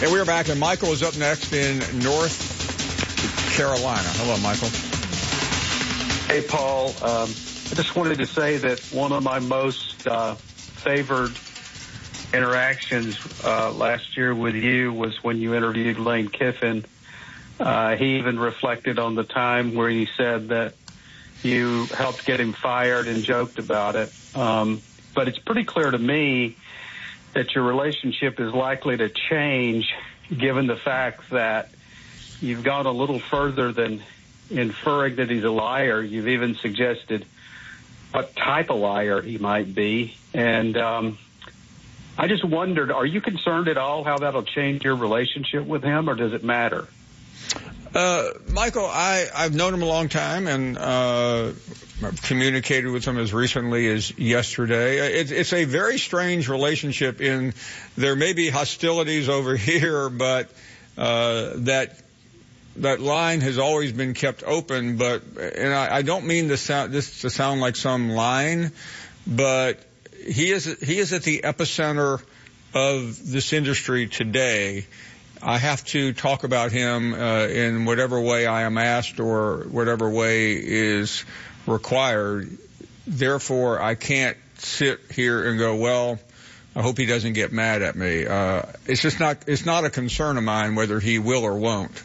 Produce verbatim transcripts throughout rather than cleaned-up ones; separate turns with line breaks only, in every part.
And we're back, and Michael is up next in North Carolina. Hello, Michael.
Hey, Paul. Um, I just wanted to say that one of my most uh, favored interactions uh, last year with you was when you interviewed Lane Kiffin. Uh, he even reflected on the time where you said that you helped get him fired and joked about it. Um, but it's pretty clear to me that your relationship is likely to change given the fact that you've gone a little further than inferring that he's a liar. You've even suggested what type of liar he might be. And um, I just wondered, are you concerned at all how that'll change your relationship with him, or does it matter?
Uh, Michael, I, I've known him a long time, and uh, I've communicated with him as recently as yesterday. It, it's a very strange relationship in there may be hostilities over here, but uh, that that line has always been kept open. But and I, I don't mean to sound, this to sound like some line, but he is he is at the epicenter of this industry today. I have to talk about him uh, in whatever way I am asked or whatever way is required. Therefore, I can't sit here and go, well, I hope he doesn't get mad at me. Uh, it's just not, it's not a concern of mine whether he will or won't.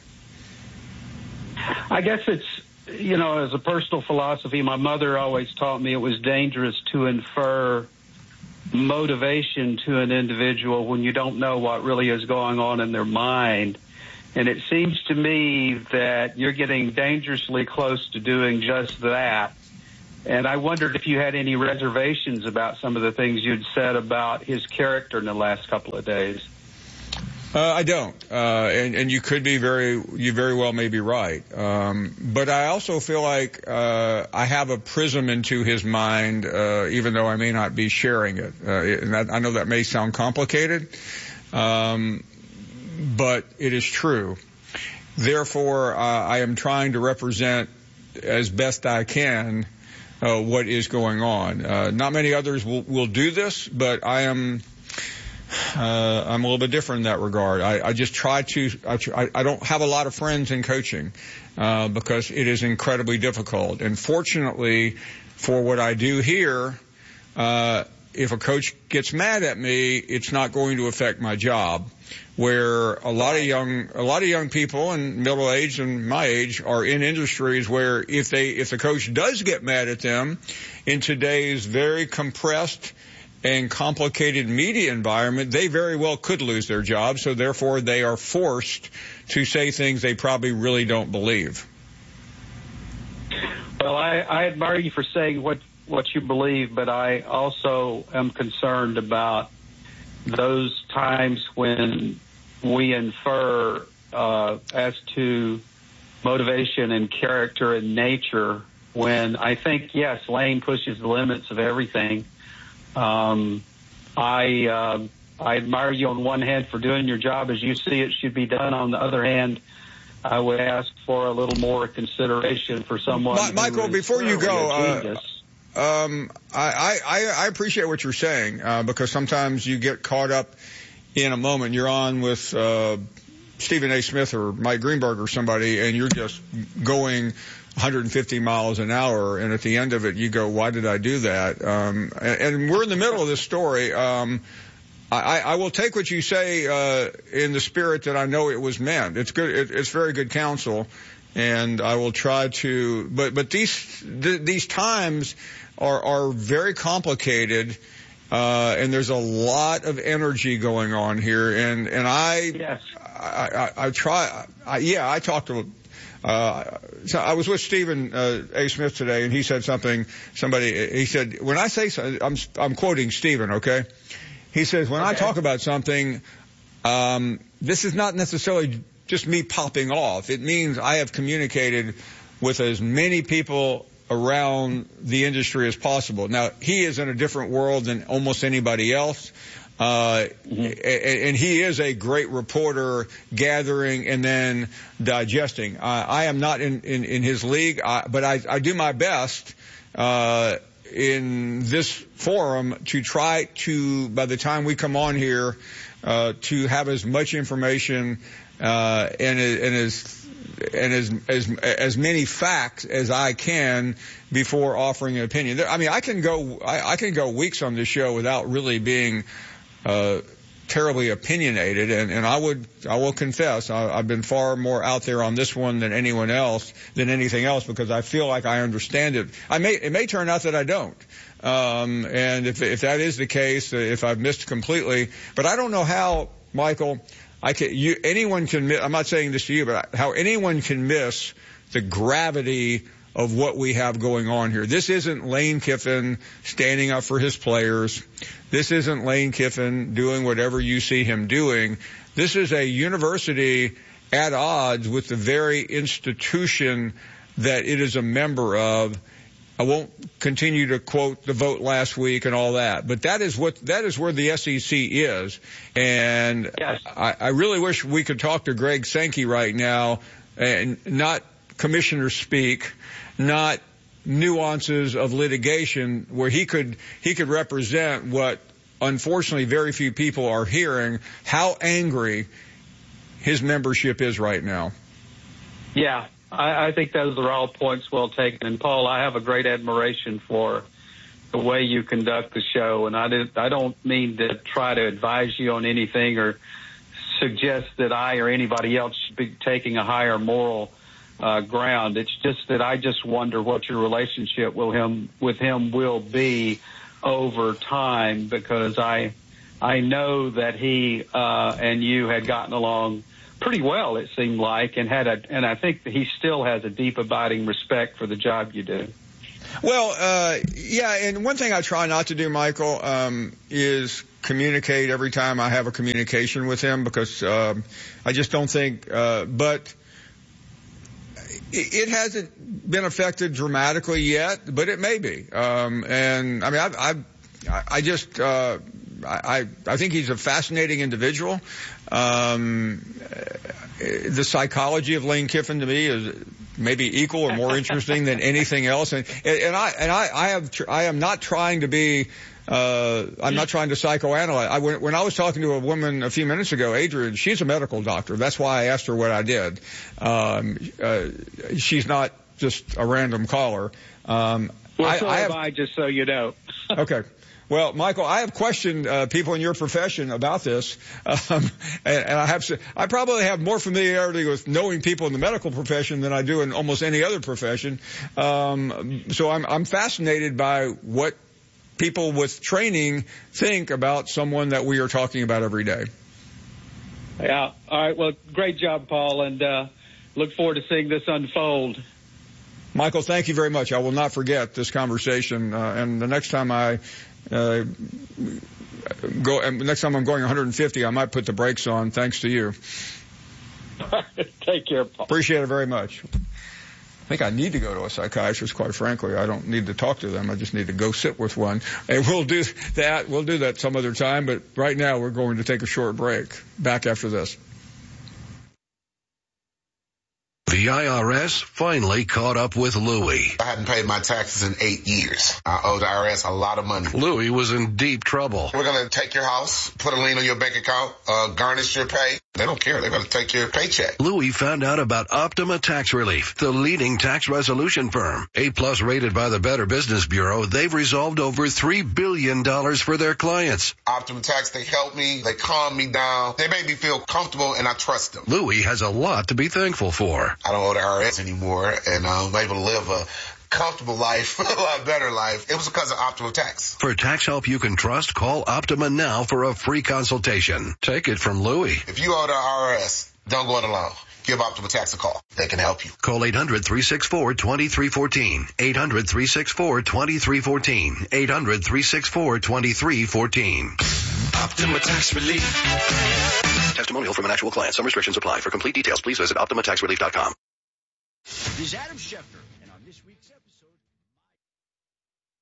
I guess it's, you know, as a personal philosophy, my mother always taught me it was dangerous to infer motivation to an individual when you don't know what really is going on in their mind. And it seems to me that you're getting dangerously close to doing just that. And I wondered if you had any reservations about some of the things you'd said about his character in the last couple of days.
Uh, I don't, uh, and, and you could be very, you very well may be right. Um, but I also feel like uh, I have a prism into his mind, uh, even though I may not be sharing it. Uh, and I, I know that may sound complicated, um, but it is true. Therefore, uh, I am trying to represent as best I can uh, what is going on. Uh, not many others will, will do this, but I am. Uh, I'm a little bit different in that regard. I, I just try to, I, I don't have a lot of friends in coaching, uh, because it is incredibly difficult. And fortunately for what I do here, uh, if a coach gets mad at me, it's not going to affect my job. Where a lot of young, a lot of young people and middle age and my age are in industries where if they, if the coach does get mad at them in today's very compressed and complicated media environment, they very well could lose their job, so therefore they are forced to say things they probably really don't believe.
Well, I, I admire you for saying what, what you believe, but I also am concerned about those times when we infer uh, as to motivation and character and nature, when I think, yes, Lane pushes the limits of everything. Um, I, uh, I admire you on one hand for doing your job as you see it should be done. On the other hand, I would ask for a little more consideration for someone.
Ma- Michael,
who is
before you go,
uh,
um, I, I, I appreciate what you're saying, uh, because sometimes you get caught up in a moment. You're on with, uh, Stephen A. Smith or Mike Greenberg or somebody, and you're just going one hundred fifty miles an hour, and at the end of it, you go, why did I do that? Um, and, and we're in the middle of this story. Um, I, I will take what you say uh, in the spirit that I know it was meant. It's good. It, it's very good counsel, and I will try to. But but these th- these times are are very complicated, uh, and there's a lot of energy going on here. And and I
yes.
I, I, I try. I, yeah, I talked to. Uh, so I was with Stephen uh, A. Smith today, and he said something. Somebody he said when I say so, I'm I'm quoting Stephen. Okay. He says, when okay. I talk about something, um, this is not necessarily just me popping off. It means I have communicated with as many people around the industry as possible. Now, he is in a different world than almost anybody else. Uh, mm-hmm. and, and he is a great reporter, gathering and then digesting. Uh, I am not in, in, in his league, I, but I, I do my best, uh, in this forum to try to, by the time we come on here, uh, to have as much information uh, and, and as and as as as many facts as I can before offering an opinion. I mean, I can go I, I can go weeks on this show without really being uh, terribly opinionated, and, and I would I will confess I, I've been far more out there on this one than anyone else than anything else because I feel like I understand it. I may it may turn out that I don't. Um, and if if that is the case, if I've missed completely, but I don't know how, Michael. I can, you, anyone can, I'm not saying this to you, but how anyone can miss the gravity of what we have going on here. This isn't Lane Kiffin standing up for his players. This isn't Lane Kiffin doing whatever you see him doing. This is a university at odds with the very institution that it is a member of. I won't continue to quote the vote last week and all that, but that is what that is where the S E C is. And
yes.
I, I really wish we could talk to Greg Sankey right now, and not commissioner speak, not nuances of litigation, where he could he could represent what unfortunately very few people are hearing, how angry his membership is right now.
Yeah. I, I think those are all points well taken. And, Paul, I have a great admiration for the way you conduct the show. And I, did, I don't mean to try to advise you on anything or suggest that I or anybody else should be taking a higher moral uh, ground. It's just that I just wonder what your relationship with him, with him will be over time, because I, I know that he uh, and you had gotten along pretty well, it seemed like, and had a, and I think that he still has a deep, abiding respect for the job you do.
Well, uh, yeah, and one thing I try not to do, Michael, um, is communicate every time I have a communication with him, because um, I just don't think, uh, but it, it hasn't been affected dramatically yet, but it may be. Um, and I mean, I, I, I just, uh, I, I think he's a fascinating individual. Um, the psychology of Lane Kiffin to me is maybe equal or more interesting than anything else. And, and I, and I, I have, I am not trying to be, uh, I'm not trying to psychoanalyze. I, when, when I was talking to a woman a few minutes ago, Adrian, she's a medical doctor. That's why I asked her what I did. Um, uh, she's not just a random caller. Um,
well,
I,
so
I
have
have,
I, just so you know.
Okay. Well, Michael, I have questioned uh, people in your profession about this, um, and, and I have I probably have more familiarity with knowing people in the medical profession than I do in almost any other profession. Um, so I'm, I'm fascinated by what people with training think about someone that we are talking about every day.
Yeah. All right. Well, great job, Paul, and uh, look forward to seeing this unfold.
Michael, thank you very much. I will not forget this conversation, uh, and the next time I uh, go, and next time I'm going one hundred fifty, I might put the brakes on. Thanks to you.
Take care, Paul.
Appreciate it very much. I think I need to go to a psychiatrist, quite frankly. I don't need to talk to them. I just need to go sit with one. And we'll do that. We'll do that some other time. But right now, we're going to take a short break. Back after this.
The I R S finally caught up with Louie.
I hadn't paid my taxes in eight years. I owe the I R S a lot of money.
Louie was in deep trouble.
We're going to take your house, put a lien on your bank account, uh, garnish your pay. They don't care. They're going to take your paycheck.
Louie found out about Optima Tax Relief, the leading tax resolution firm. A-plus rated by the Better Business Bureau, they've resolved over three billion dollars for their clients.
Optima Tax, they help me. They calm me down. They make me feel comfortable, and I trust them.
Louie has a lot to be thankful for.
I don't owe the I R S anymore, and I'm able to live a comfortable life, a lot better life. It was because of Optima Tax.
For tax help you can trust, call Optima now for a free consultation. Take it from Louie.
If you owe the I R S, don't go it alone. Give Optima Tax a call. They can help you.
Call eight hundred, three six four, two three one four. eight hundred, three six four, two three one four. eight hundred, three six four, two three one four.
Optima Tax Relief.
Testimonial from an actual client. Some restrictions apply. For complete details, please visit Optima Tax Relief dot com.
This is Adam Schefter.